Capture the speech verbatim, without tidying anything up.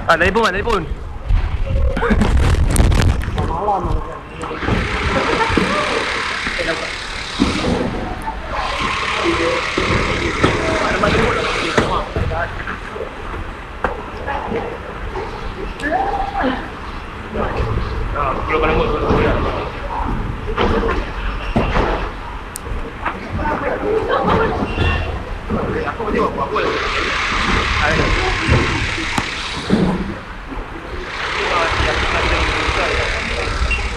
Ah, telefon mana telefon? Malam mana kan. Mana telefon dah pergi rumah. Ah, belum pada mut belum dah. Aku tengok apa-apa.